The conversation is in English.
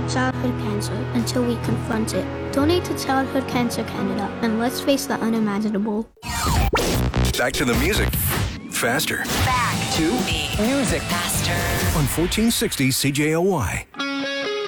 your childhood cancer until we confront it. Donate to Childhood Cancer Canada, and let's face the unimaginable. Back to the music. Faster. Back to the music. Faster. On 1460 CJOY.